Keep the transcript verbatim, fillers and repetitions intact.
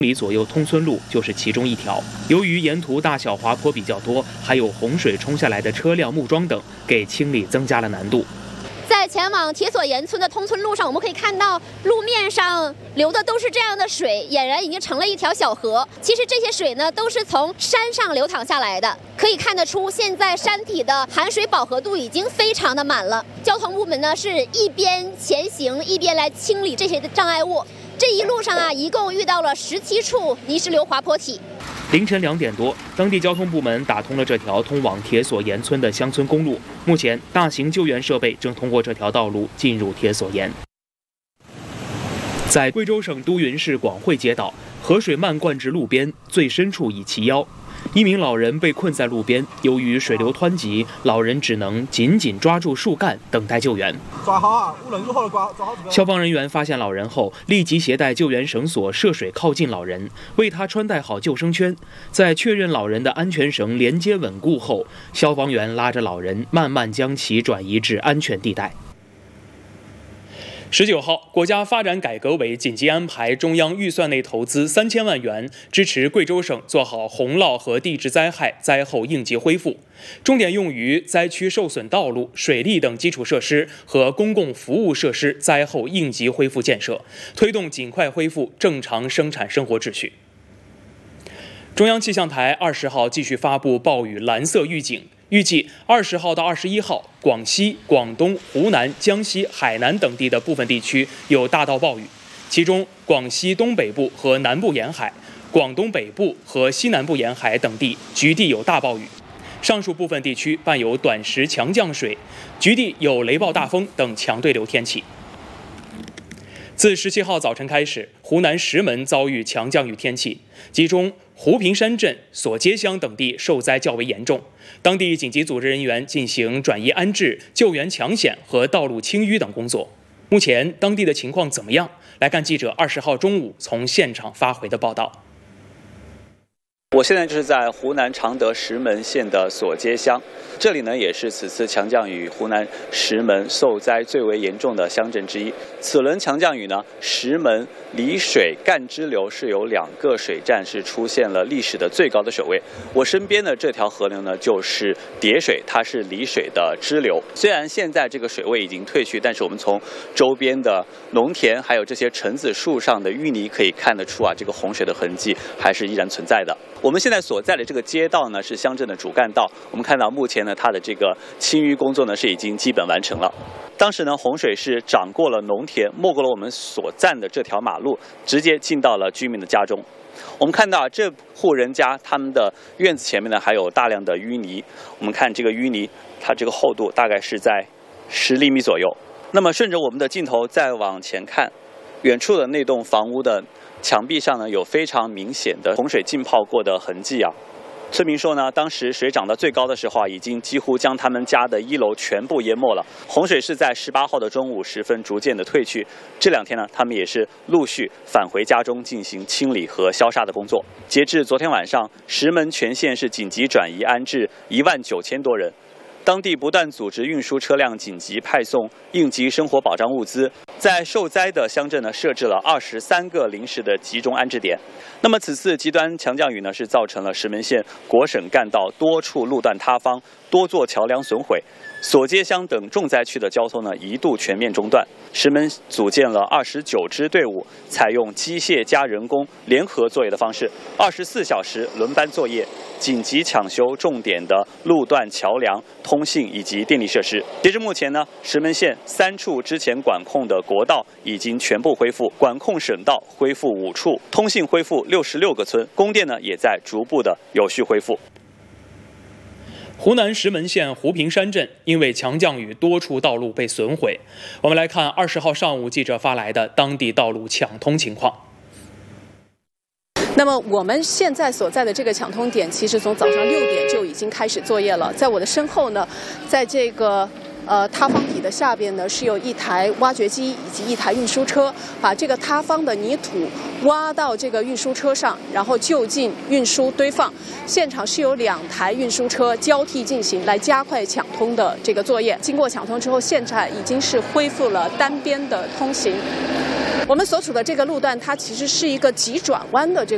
里左右通村路就是其中一条。由于沿途大小滑坡比较多，还有洪水冲下来的车辆、木桩等，给清理增加了难度。 在前往铁索岩村的通村路上，我们可以看到路面上流的都是这样的水，俨然已经成了一条小河。其实这些水呢，都是从山上流淌下来的，可以看得出，现在山体的含水饱和度已经非常的满了。交通部门呢是一边前行，一边来清理这些的障碍物。这一路上啊，一共遇到了十七处泥石流滑坡体。 凌晨两点多，当地交通部门打通了这条通往铁索岩村的乡村公路。目前，大型救援设备正通过这条道路进入铁索岩。在贵州省都匀市广汇街道，河水漫灌至路边，最深处已齐腰。一名老人被困在路边，由于水流湍急，老人只能紧紧抓住树干等待救援。 抓好啊！无论如何抓抓好。 消防人员发现老人后，立即携带救援绳索涉水靠近老人，为他穿戴好救生圈。在确认老人的安全绳连接稳固后，消防员拉着老人慢慢将其转移至安全地带。十九号，国家发展改革委紧急安排中央预算内投资三千万元，支持贵州省做好洪涝和地质灾害灾后应急恢复，重点用于灾区受损道路、水利等基础设施和公共服务设施灾后应急恢复建设，推动尽快恢复正常生产生活秩序。中央气象台二十号继续发布暴雨蓝色预警。预计二十号到二十一号，广西、广东、湖南、江西、海南等地的部分地区有大到暴雨，其中广西东北部和南部沿海、广东北部和西南部沿海等地局地有大暴雨。上述部分地区伴有短时强降水，局地有雷暴大风等强对流天气。自十七号早晨开始，湖南石门遭遇强降雨天气，其中湖平山镇、索街乡等地受灾较为严重，当地紧急组织人员进行转移安置、救援抢险和道路清淤等工作。目前当地的情况怎么样？来看记者二十号中午从现场发回的报道。 我现在就是在湖南常德石门县的索街乡，这里呢也是此次强降雨湖南石门受灾最为严重的乡镇之一。此轮强降雨呢，石门离水干支流是有两个水站是出现了历史的最高的水位。我身边的这条河流呢就是叠水，它是离水的支流。虽然现在这个水位已经退去，但是我们从周边的农田还有这些橙子树上的淤泥可以看得出啊，这个洪水的痕迹还是依然存在的。我们现在所在的这个街道呢，是乡镇的主干道。我们看到目前呢，它的这个清淤工作呢是已经基本完成了。当时呢，洪水是涨过了农田，没过了我们所站的这条马路，直接进到了居民的家中。我们看到这户人家他们的院子前面呢还有大量的淤泥。我们看这个淤泥，它这个厚度大概是在十厘米左右。那么顺着我们的镜头再往前看，远处的那栋房屋的墙壁上呢有非常明显的洪水浸泡过的痕迹啊。村民说呢，当时水涨到最高的时候啊，已经几乎将他们家的一楼全部淹没了。洪水是在十八号的中午时分逐渐的退去。这两天呢，他们也是陆续返回家中进行清理和消杀的工作。截至昨天晚上，石门全县是紧急转移安置一万九千多人。当地不断组织运输车辆紧急派送应急生活保障物资，在受灾的乡镇呢设置了二十三个临时的集中安置点。那么此次极端强降雨呢，是造成了石门县国省干道多处路段塌方，多座桥梁损毁，索街乡等重灾区的交通呢一度全面中断。石门组建了二十九支队伍，采用机械加人工联合作业的方式，二十四小时轮班作业，紧急抢修重点的路段、桥梁、通信以及电力设施。截至目前呢，石门县三处之前管控的国道已经全部恢复，管控省道恢复五处，通信恢复六十六个村，供电呢也在逐步的有序恢复。 湖南石门县湖平山镇因为强降雨，多处道路被损毁。我们来看二十号上午记者发来的当地道路抢通情况。 那么我们现在所在的这个抢通点，其实从早上六点就已经开始作业了。在我的身后呢，在这个呃塌方体的下边呢，是有一台挖掘机以及一台运输车，把这个塌方的泥土挖到这个运输车上，然后就近运输堆放。现场是有两台运输车交替进行，来加快抢通的这个作业。经过抢通之后，现在已经是恢复了单边的通行。我们所处的这个路段，它其实是一个急转弯的这个。